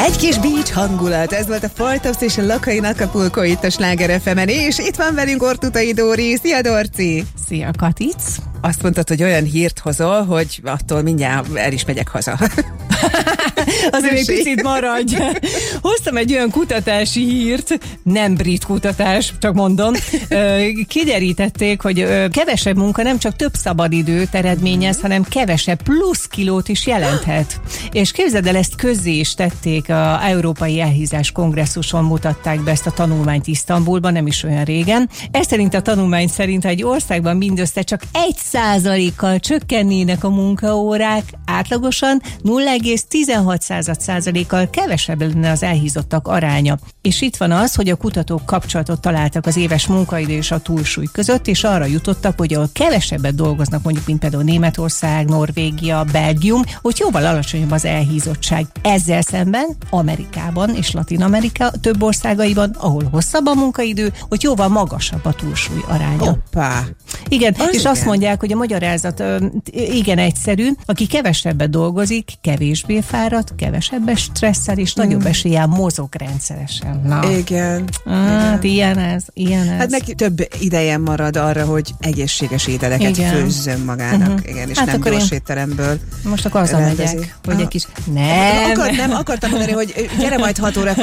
Egy kis beach hangulat, ez volt a Faltops és a Lakai Acapulco itt a Sláger FM-en, és itt van velünk Ortutai Dóri. Szia, Dorci! Szia, Katic! Azt mondtad, hogy olyan hírt hozol, hogy attól mindjárt el is megyek haza. Azért még picit maradj. Hoztam egy olyan kutatási hírt, nem brit kutatás, csak mondom. Kiderítették, hogy kevesebb munka nem csak több szabadidőt eredményez, hanem kevesebb plusz kilót is jelenthet. És képzeld el, ezt közzé is tették, a Európai Elhízás Kongresszuson mutatták be ezt a tanulmányt Isztambulban, nem is olyan régen. Ez szerint a tanulmány szerint, ha egy országban mindössze csak 1%-kal csökkennének a munkaórák, átlagosan 0,16%-kal kevesebb lenne az elhízottak aránya. És itt van az, hogy a kutatók kapcsolatot találtak az éves munkaidő és a túlsúly között, és arra jutottak, hogy ahol kevesebbet dolgoznak, mondjuk, mint például Németország, Norvégia, Belgium, hogy jóval alacsonyabb az elhízottság. Ezzel szemben Amerikában és Latin-Amerika több országaiban, ahol hosszabb a munkaidő, hogy jóval magasabb a túlsúly aránya. Hoppá! Igen, és igen. Azt mondják, hogy a magyarázat igen egyszerű, aki kevesebbet dolgozik, kevésbé fárad, kevesebb stresszel, és nagyobb eséllyel mozog rendszeresen. Na. Igen. Hát ilyen ez. Hát neki több ideje marad arra, hogy egészséges ételeket főzzön magának. Igen, és hát nem gyors étteremből. Most akkor hazamegyek, hogy egy kis... Nem. Akartam mondani, hogy gyere majd 6 órakor